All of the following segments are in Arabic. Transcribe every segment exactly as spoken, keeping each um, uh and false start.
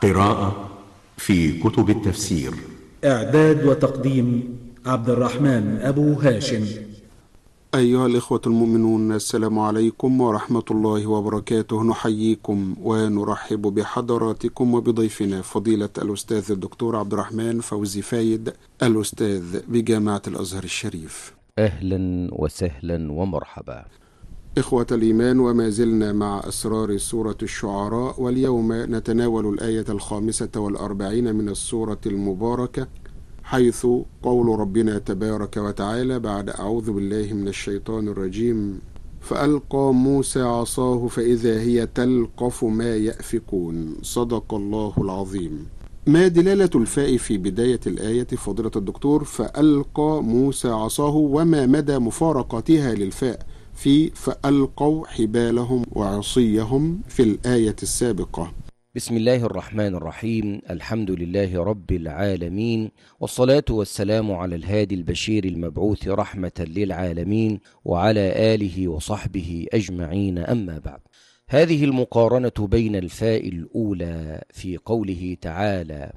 قراءة في كتب التفسير. إعداد وتقديم عبد الرحمن أبو هاشم. أيها الإخوة المؤمنون، السلام عليكم ورحمة الله وبركاته. نحييكم ونرحب بحضراتكم وبضيفنا فضيلة الأستاذ الدكتور عبد الرحمن فوزي فايد، الأستاذ بجامعة الأزهر الشريف. أهلا وسهلا ومرحبا. إخوة الإيمان، وما زلنا مع أسرار سورة الشعراء، واليوم نتناول الآية الخامسة والأربعين من السورة المباركة، حيث قول ربنا تبارك وتعالى بعد أعوذ بالله من الشيطان الرجيم: فألقى موسى عصاه فإذا هي تلقف ما يأفكون. صدق الله العظيم. ما دلالة الفاء في بداية الآية فضيلة الدكتور؟ فألقى موسى عصاه، وما مدى مفارقتها للفاء في فألقوا حبالهم وعصيهم في الآية السابقة؟ بسم الله الرحمن الرحيم. الحمد لله رب العالمين، والصلاة والسلام على الهادي البشير المبعوث رحمة للعالمين، وعلى آله وصحبه أجمعين. أما بعد، هذه المقارنة بين الفاء الأولى في قوله تعالى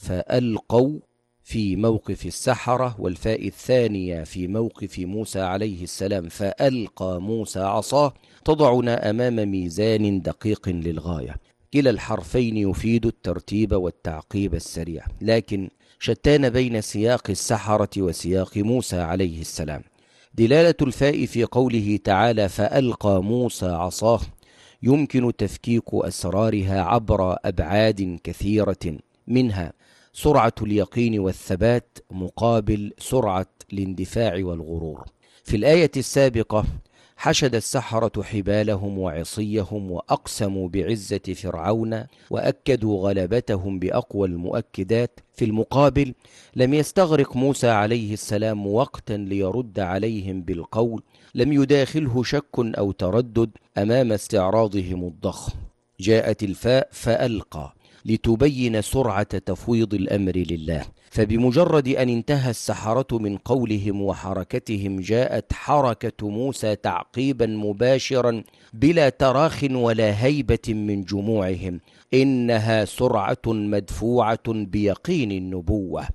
فألقوا في موقف السحرة، والفاء الثانية في موقف موسى عليه السلام فألقى موسى عصاه، تضعنا أمام ميزان دقيق للغاية. كلا الحرفين يفيد الترتيب والتعقيب السريع، لكن شتان بين سياق السحرة وسياق موسى عليه السلام. دلالة الفاء في قوله تعالى فألقى موسى عصاه يمكن تفكيك أسرارها عبر أبعاد كثيرة، منها سرعة اليقين والثبات مقابل سرعة الاندفاع والغرور. في الآية السابقة حشد السحرة حبالهم وعصيهم وأقسموا بعزة فرعون وأكدوا غلبتهم بأقوى المؤكدات. في المقابل لم يستغرق موسى عليه السلام وقتا ليرد عليهم بالقول، لم يداخله شك أو تردد أمام استعراضهم الضخم. جاءت الفاء فألقى لتبين سرعة تفويض الأمر لله، فبمجرد أن انتهى السحرة من قولهم وحركتهم جاءت حركة موسى تعقيبا مباشرا بلا تراخ ولا هيبة من جموعهم. إنها سرعة مدفوعة بيقين النبوة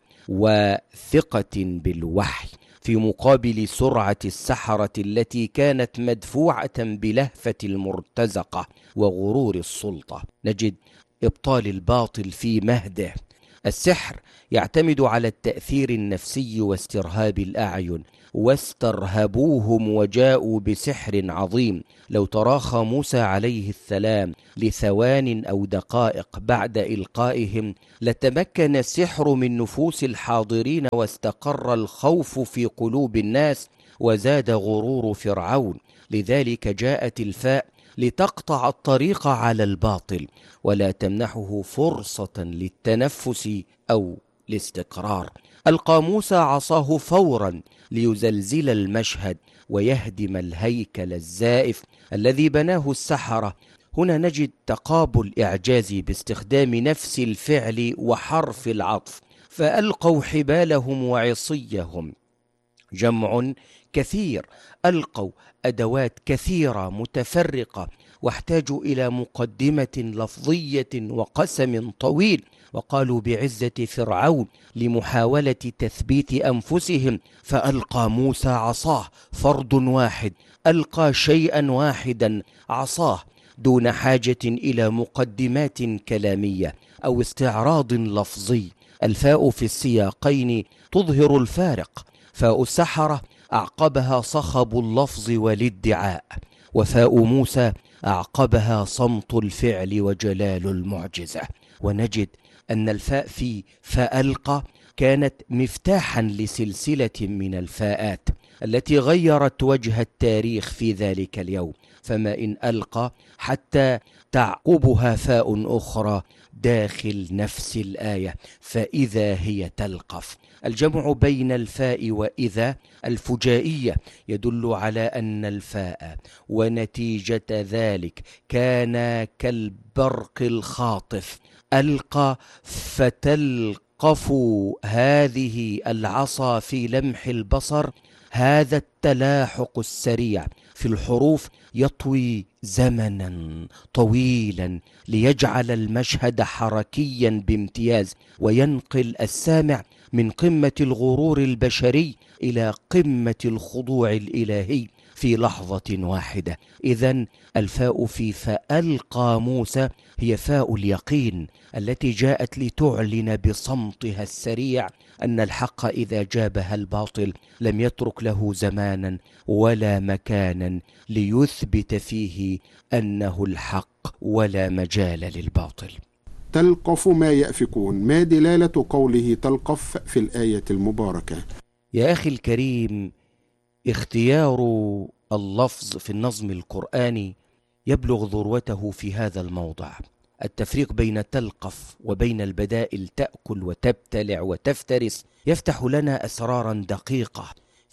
وثقة بالوحي، في مقابل سرعة السحرة التي كانت مدفوعة بلهفة المرتزقة وغرور السلطة. نجد إبطال الباطل في مهده. السحر يعتمد على التأثير النفسي واسترهاب الأعين، واسترهبوهم وجاءوا بسحر عظيم. لو تراخى موسى عليه السلام لثوان أو دقائق بعد إلقائهم لتمكن السحر من نفوس الحاضرين، واستقر الخوف في قلوب الناس، وزاد غرور فرعون. لذلك جاءت الفاء لتقطع الطريق على الباطل ولا تمنحه فرصة للتنفس أو الاستقرار. ألقى موسى عصاه فورا ليزلزل المشهد ويهدم الهيكل الزائف الذي بناه السحرة. هنا نجد تقابل إعجازي باستخدام نفس الفعل وحرف العطف. فألقوا حبالهم وعصيهم، جمع كثير. ألقوا أدوات كثيرة متفرقة، واحتاجوا إلى مقدمة لفظية وقسم طويل، وقالوا بعزة فرعون لمحاولة تثبيت أنفسهم فألقى موسى عصاه. فرد واحد ألقى شيئا واحدا عصاه دون حاجة إلى مقدمات كلامية أو استعراض لفظي. الفاء في السياقين تظهر الفارق. فاء السحرة أعقبها صخب اللفظ والادعاء، وفاء موسى أعقبها صمت الفعل وجلال المعجزة. ونجد أن الفاء في فألقى كانت مفتاحا لسلسلة من الفاءات التي غيرت وجه التاريخ في ذلك اليوم. فما إن ألقى حتى تعقبها فاء أخرى داخل نفس الآية فإذا هي تلقف. الجمع بين الفاء وإذا الفجائية يدل على أن الفاء ونتيجة ذلك كان كالبرق الخاطف. ألقى فتلقف هذه العصا في لمح البصر هذا التلاحق السريع في الحروف يطوي زمنا طويلا ليجعل المشهد حركيا بامتياز، وينقل السامع من قمة الغرور البشري إلى قمة الخضوع الإلهي في لحظة واحدة. إذن الفاء في فألقى موسى هي فاء اليقين التي جاءت لتعلن بصمتها السريع أن الحق إذا جابها الباطل لم يترك له زمانا ولا مكانا ليثبت فيه أنه الحق ولا مجال للباطل. تلقف ما يأفكون، ما دلالة قوله تلقف في الآية المباركة؟ يا أخي الكريم، اختيار اللفظ في النظم القرآني يبلغ ذروته في هذا الموضع. التفريق بين تلقف وبين البدائل تأكل وتبتلع وتفترس يفتح لنا أسرارا دقيقة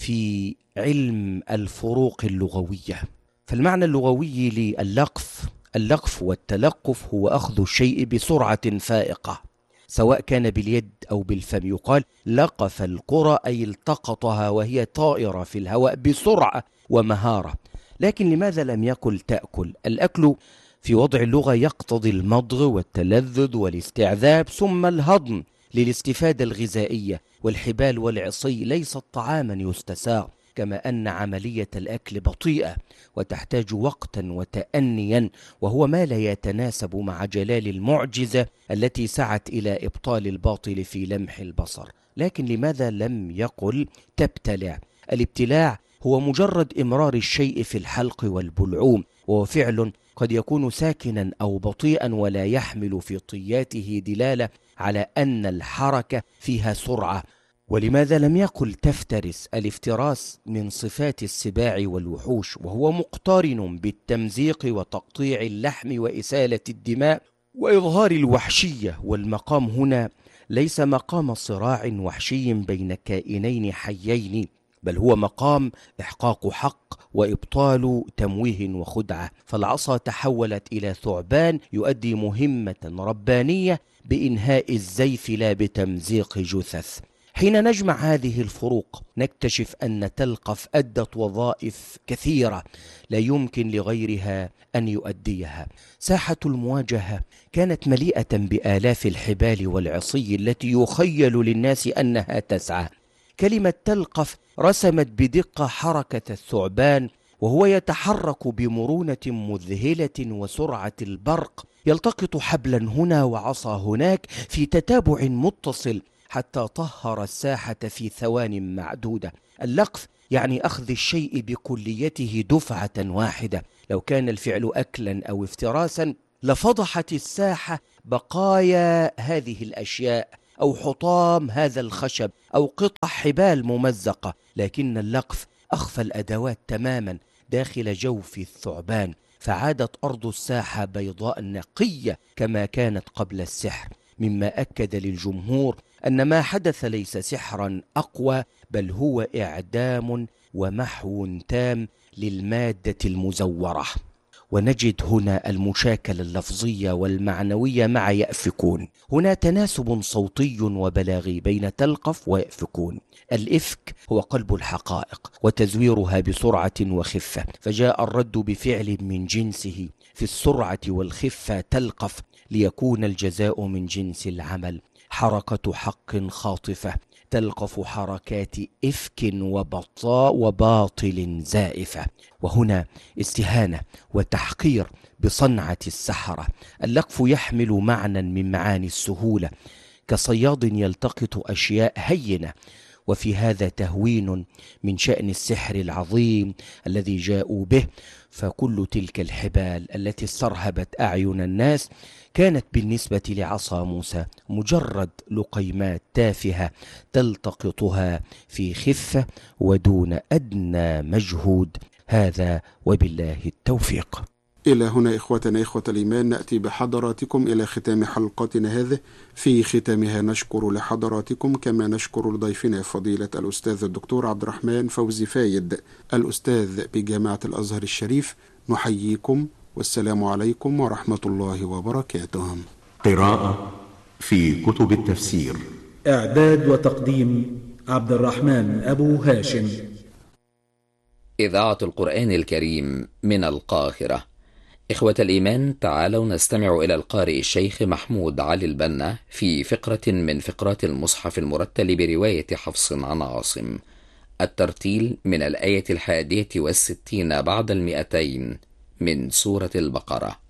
في علم الفروق اللغوية. فالمعنى اللغوي للقف اللقف والتلقف هو أخذ الشيء بسرعة فائقة، سواء كان باليد أو بالفم. يقال لقف القرى أي التقطها وهي طائرة في الهواء بسرعة ومهارة. لكن لماذا لم يقل تأكل؟ الأكل في وضع اللغة يقتضي المضغ والتلذذ والاستعذاب ثم الهضم للاستفادة الغذائية، والحبال والعصي ليست طعاما يستساغ، كما أن عملية الأكل بطيئة وتحتاج وقتا وتأنيا، وهو ما لا يتناسب مع جلال المعجزة التي سعت إلى إبطال الباطل في لمح البصر. لكن لماذا لم يقل تبتلع؟ الابتلاع هو مجرد إمرار الشيء في الحلق والبلعوم، وهو فعل قد يكون ساكنا أو بطيئا ولا يحمل في طياته دلالة على أن الحركة فيها سرعة. ولماذا لم يقل تفترس؟ الافتراس من صفات السباع والوحوش، وهو مقترن بالتمزيق وتقطيع اللحم وإسالة الدماء وإظهار الوحشية. والمقام هنا ليس مقام صراع وحشي بين كائنين حيين، بل هو مقام إحقاق حق وإبطال تمويه وخدعة. فالعصا تحولت إلى ثعبان يؤدي مهمة ربانية بإنهاء الزيف لا بتمزيق جثث. حين نجمع هذه الفروق نكتشف أن تلقف أدت وظائف كثيرة لا يمكن لغيرها أن يؤديها. ساحة المواجهة كانت مليئة بآلاف الحبال والعصي التي يخيل للناس أنها تسعى. كلمة تلقف رسمت بدقة حركة الثعبان، وهو يتحرك بمرونة مذهلة وسرعة البرق، يلتقط حبلا هنا وعصا هناك في تتابع متصل حتى طهر الساحة في ثوان معدودة. اللقف يعني أخذ الشيء بكليته دفعة واحدة. لو كان الفعل أكلا أو افتراسا لفضحت الساحة بقايا هذه الأشياء أو حطام هذا الخشب أو قطع حبال ممزقة، لكن اللقف أخفى الأدوات تماما داخل جوف الثعبان، فعادت أرض الساحة بيضاء نقية كما كانت قبل السحر، مما أكد للجمهور أن ما حدث ليس سحرا أقوى، بل هو إعدام ومحو تام للمادة المزورة. ونجد هنا المشاكلة اللفظية والمعنوية مع يأفكون. هنا تناسب صوتي وبلاغي بين تلقف ويأفكون. الإفك هو قلب الحقائق وتزويرها بسرعة وخفة، فجاء الرد بفعل من جنسه في السرعة والخفة تلقف، ليكون الجزاء من جنس العمل. حركة حق خاطفة تلقف حركات إفك وبطاء وباطل زائفة. وهنا استهانة وتحقير بصنعة السحرة. اللقف يحمل معنى من معاني السهولة، كصياد يلتقط أشياء هينة، وفي هذا تهوين من شأن السحر العظيم الذي جاءوا به. فكل تلك الحبال التي استرهبت أعين الناس كانت بالنسبة لعصا موسى مجرد لقيمات تافهة تلتقطها في خفة ودون أدنى مجهود. هذا وبالله التوفيق. إلى هنا إخوتنا إخوة الإيمان نأتي بحضراتكم إلى ختام حلقتنا هذه. في ختامها نشكر لحضراتكم كما نشكر لضيفنا فضيلة الأستاذ الدكتور عبد الرحمن فوزي فايد الأستاذ بجامعة الأزهر الشريف. نحييكم والسلام عليكم ورحمة الله وبركاته. قراءة في كتب التفسير. إعداد وتقديم عبد الرحمن أبو هاشم. إذاعة القرآن الكريم من القاهرة. إخوة الإيمان، تعالوا نستمع إلى القارئ الشيخ محمود علي البنا في فقرة من فقرات المصحف المرتل برواية حفص عن عاصم. الترتيل من الآية الحادية والستين بعد المئتين من سورة البقرة.